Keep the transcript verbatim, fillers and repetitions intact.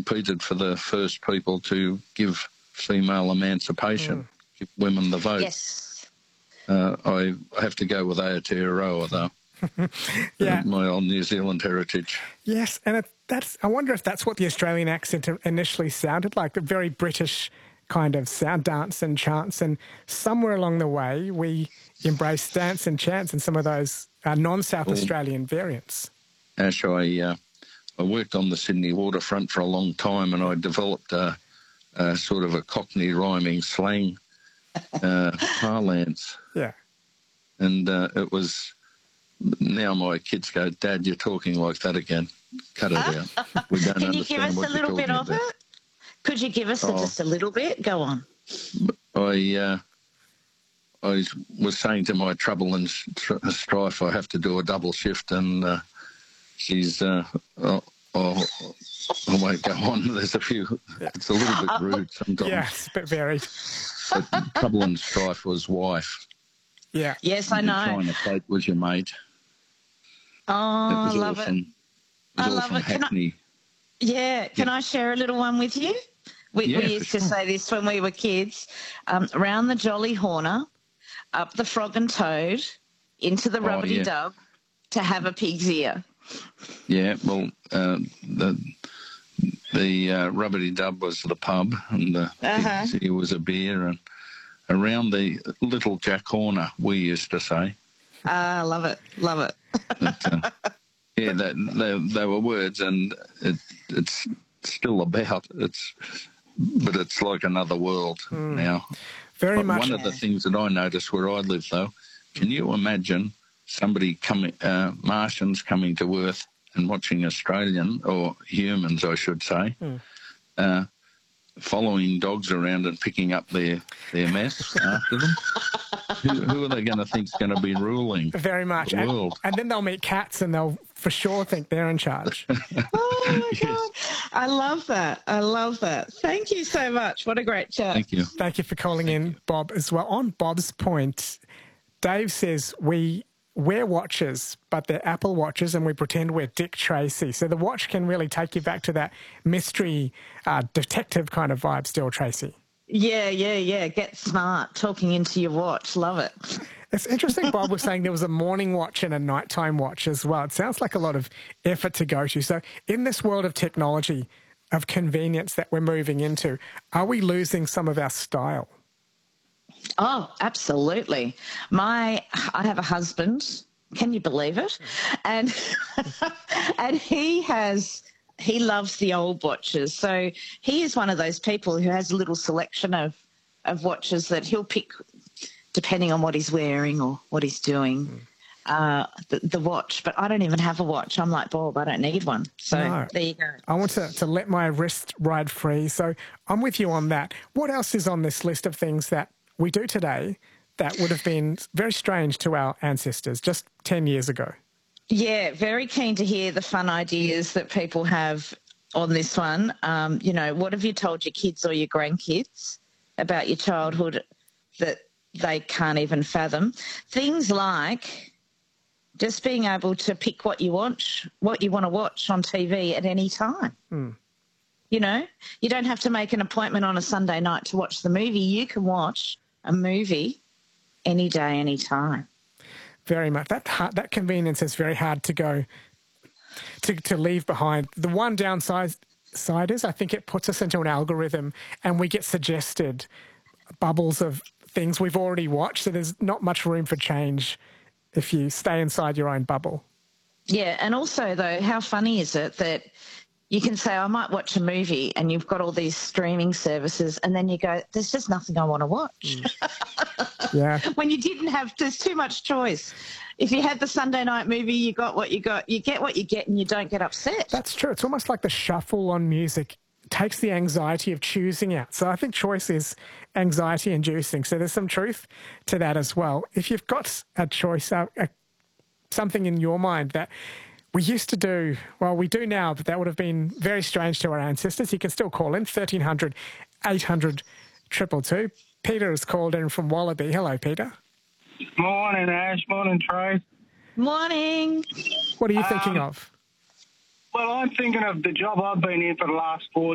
competed for the first people to give female emancipation, mm. give women the vote. Yes. Uh, I have to go with Aotearoa, though. Yeah. Uh, my old New Zealand heritage. Yes, and it, that's. I wonder if that's what the Australian accent initially sounded like, a very British kind of sound, dance and chants, and somewhere along the way we embraced dance and chants and some of those uh, non-South well, Australian variants. Ash, I, uh, I worked on the Sydney waterfront for a long time, and I developed a, a sort of a Cockney rhyming slang uh, parlance. Yeah. And uh, it was... Now my kids go, Dad, you're talking like that again. Cut it out. We don't Can you give us a little bit of about. it? Could you give us oh, just a little bit? Go on. I uh, I was saying to my trouble and strife, I have to do a double shift, and uh, she's, uh, oh, oh, I won't go on. There's a few, it's a little bit rude sometimes. Yeah, it's a bit varied. But trouble and strife was wife. Yeah. Yes, I know. Trying to plate was your mate. Oh, I love from, it. It was I all love from it. Can Hackney. I, yeah, can yeah. I share a little one with you? We, yeah, we used sure. to say this when we were kids. Um, round the Jolly Horner, up the Frog and Toad, into the Rubbity oh, yeah. Dub, to have a pig's ear. Yeah, well, uh, the the uh, Rubbity Dub was the pub, and the uh-huh. pig's ear was a beer, and around the Little Jack Horner, we used to say. Ah, uh, love it, love it. But, uh, yeah, that, they, they were words, and it, it's still about. It's, but it's like another world mm. now. Very but much. One yeah. of the things that I noticed where I live, though, can you imagine somebody coming, uh, Martians coming to Earth and watching Australian, or humans, I should say, mm. uh, following dogs around and picking up their, their mess after them? who, who are they going to think is going to be ruling Very much. the and, world? And then they'll meet cats and they'll for sure think they're in charge. Oh, my yes. God. I love that. I love that. Thank you so much. What a great chat. Thank you. Thank you for calling in, Bob, as well. On Bob's point, Dave says we wear watches, but they're Apple watches, and we pretend we're Dick Tracy. So the watch can really take you back to that mystery uh, detective kind of vibe still, Tracy. Yeah, yeah, yeah. Get smart, talking into your watch. Love it. It's interesting Bob was saying there was a morning watch and a nighttime watch as well. It sounds like a lot of effort to go to. So in this world of technology, of convenience that we're moving into, are we losing some of our style? Oh, absolutely. My, I have a husband. Can you believe it? And and he has, he loves the old watches. So he is one of those people who has a little selection of, of watches that he'll pick depending on what he's wearing or what he's doing. Mm. Uh, the, the watch, but I don't even have a watch. I'm like, Bob, I don't need one. So no. There you go. I want to, to let my wrist ride free. So I'm with you on that. What else is on this list of things that we do today that would have been very strange to our ancestors just ten years ago? Yeah, very keen to hear the fun ideas that people have on this one. Um, you know, what have you told your kids or your grandkids about your childhood that they can't even fathom? Things like just being able to pick what you want, what you want to watch on T V at any time. Mm. You know, you don't have to make an appointment on a Sunday night to watch the movie. You can watch a movie any day, any time. Very much. That hard, that convenience is very hard to go, to, to leave behind. The one downside side is I think it puts us into an algorithm and we get suggested bubbles of things we've already watched, so there's not much room for change if you stay inside your own bubble. Yeah, and also, though, how funny is it that you can say, I might watch a movie, and you've got all these streaming services, and then you go, there's just nothing I want to watch. Mm. Yeah. When you didn't have, there's too much choice. If you had the Sunday night movie, you got what you got. You get what you get, and you don't get upset. That's true. It's almost like the shuffle on music takes the anxiety of choosing out. So I think choice is anxiety-inducing. So there's some truth to that as well. If you've got a choice, uh, uh, something in your mind that we used to do, well, we do now, but that would have been very strange to our ancestors, you can still call in thirteen hundred, eight hundred, two two two. Peter has called in from Wallaby. Hello, Peter. Morning, Ash. Morning, Trace. Morning. What are you thinking um, of? Well, I'm thinking of the job I've been in for the last four